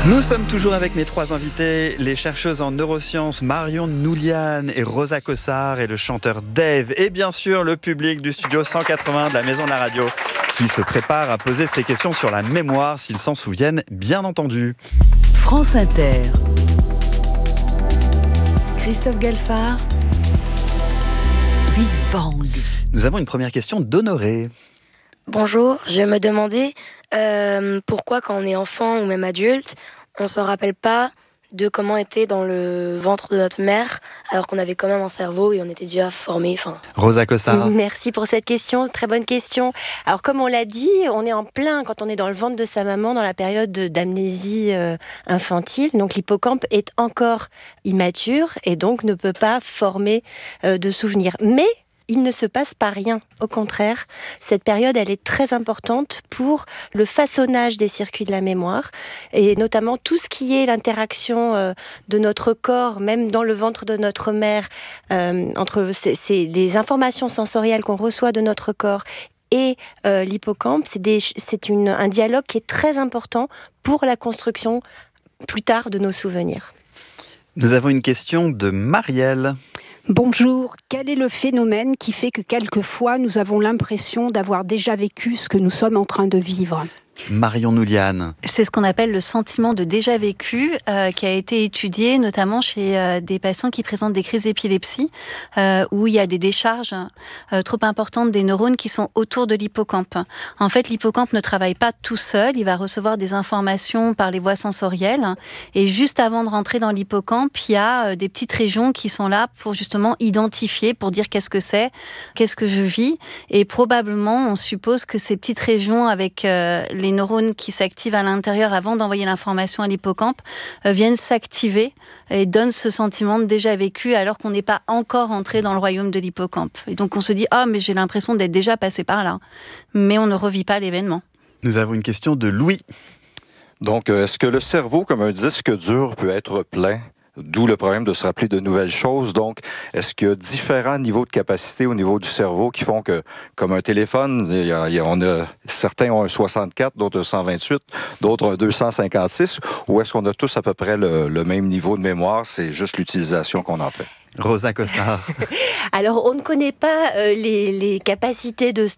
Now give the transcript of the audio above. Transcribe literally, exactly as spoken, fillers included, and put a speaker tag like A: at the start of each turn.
A: Nous sommes toujours avec mes trois invités, les chercheuses en neurosciences Marion Noulian et Rosa Cossard et le chanteur Dave. Et bien sûr, le public du studio cent quatre-vingts de la Maison de la Radio qui se prépare à poser ses questions sur la mémoire, s'ils s'en souviennent, bien entendu.
B: France Inter. Christophe Galfard. Big Bang.
A: Nous avons une première question d'Honoré.
C: Bonjour, je me demandais euh, pourquoi quand on est enfant ou même adulte, on ne s'en rappelle pas de comment était dans le ventre de notre mère, alors qu'on avait quand même un cerveau et on était déjà formé. Fin...
A: Rosa Cossard.
D: Merci pour cette question, très bonne question. Alors comme on l'a dit, on est en plein quand on est dans le ventre de sa maman dans la période d'amnésie euh, infantile. Donc l'hippocampe est encore immature et donc ne peut pas former euh, de souvenirs. Mais il ne se passe pas rien. Au contraire, cette période, elle est très importante pour le façonnage des circuits de la mémoire et notamment tout ce qui est l'interaction euh, de notre corps, même dans le ventre de notre mère, euh, entre c'est, c'est les informations sensorielles qu'on reçoit de notre corps et euh, l'hippocampe. C'est, des, c'est une, un dialogue qui est très important pour la construction plus tard de nos souvenirs.
A: Nous avons une question de Marielle.
E: Bonjour, quel est le phénomène qui fait que quelquefois nous avons l'impression d'avoir déjà vécu ce que nous sommes en train de vivre ?
A: Marion Noulian.
F: C'est ce qu'on appelle le sentiment de déjà vécu, euh, qui a été étudié notamment chez euh, des patients qui présentent des crises d'épilepsie, euh, où il y a des décharges euh, trop importantes des neurones qui sont autour de l'hippocampe. En fait, l'hippocampe ne travaille pas tout seul, il va recevoir des informations par les voies sensorielles, et juste avant de rentrer dans l'hippocampe, il y a euh, des petites régions qui sont là pour justement identifier, pour dire qu'est-ce que c'est, qu'est-ce que je vis, et probablement on suppose que ces petites régions avec euh, les neurones qui s'activent à l'intérieur avant d'envoyer l'information à l'hippocampe euh, viennent s'activer et donnent ce sentiment de déjà vécu alors qu'on n'est pas encore entré dans le royaume de l'hippocampe. Et donc on se dit « Ah, mais j'ai l'impression d'être déjà passé par là ». Mais on ne revit pas l'événement.
A: Nous avons une question de Louis.
G: Donc, est-ce que le cerveau, comme un disque dur, peut être plein? D'où le problème de se rappeler de nouvelles choses. Donc, est-ce qu'il y a différents niveaux de capacité au niveau du cerveau qui font que, comme un téléphone, il y a, il y a, on a, certains ont un soixante-quatre, d'autres un cent vingt-huit, d'autres un deux cent cinquante-six, ou est-ce qu'on a tous à peu près le, le même niveau de mémoire, c'est juste l'utilisation qu'on en fait?
A: Rosa Cossard.
D: Alors, on ne connaît pas euh, les, les capacités de,